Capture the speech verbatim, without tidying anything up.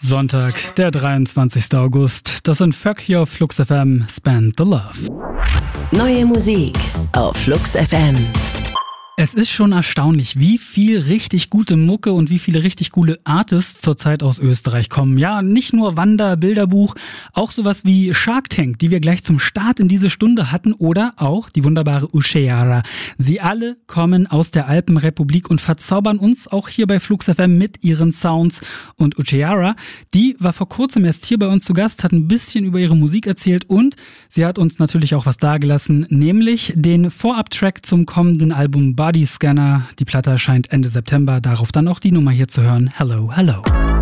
Sonntag, der dreiundzwanzigster August. Das sind Fuck hier auf Flux F M, Spend the Love. Neue Musik auf Flux F M. Es ist schon erstaunlich, wie viel richtig gute Mucke und wie viele richtig coole Artists zurzeit aus Österreich kommen. Ja, nicht nur Wander, Bilderbuch, auch sowas wie Shark Tank, die wir gleich zum Start in diese Stunde hatten, oder auch die wunderbare Ucheara. Sie alle kommen aus der Alpenrepublik und verzaubern uns auch hier bei Flux F M mit ihren Sounds. Und Ucheara, die war vor kurzem erst hier bei uns zu Gast, hat ein bisschen über ihre Musik erzählt und sie hat uns natürlich auch was dagelassen, nämlich den Vorab-Track zum kommenden Album Body Scanner. Die Platte erscheint Ende September, darauf dann auch die Nummer hier zu hören. Hello, hello.